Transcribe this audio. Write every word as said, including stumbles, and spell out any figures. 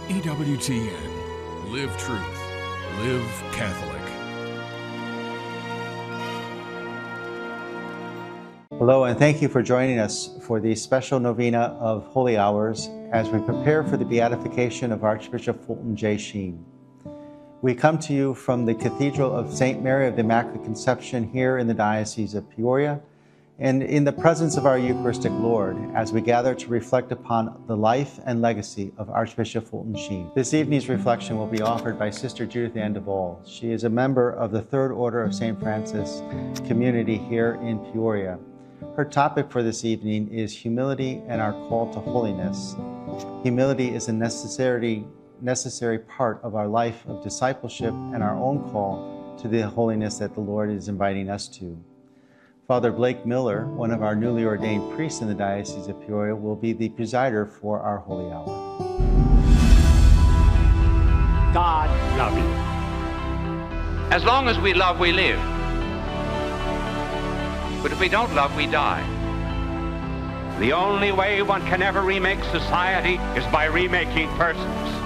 E W T N. Live truth. Live Catholic. Hello, and thank you for joining us for the special novena of Holy Hours as we prepare for the beatification of Archbishop Fulton J. Sheen. We come to you from the Cathedral of Saint Mary of the Immaculate Conception here in the Diocese of Peoria, and in the presence of our Eucharistic Lord as we gather to reflect upon the life and legacy of Archbishop Fulton Sheen. This evening's reflection will be offered by Sister Judith Ann Duvall. She is a member of the Third Order of Saint Francis community here in Peoria. Her topic for this evening is humility and our call to holiness. Humility is a necessary, necessary part of our life of discipleship and our own call to the holiness that the Lord is inviting us to. Father Blake Miller, one of our newly ordained priests in the Diocese of Peoria, will be the presider for our Holy Hour. God love you. As long as we love, we live. But if we don't love, we die. The only way one can ever remake society is by remaking persons.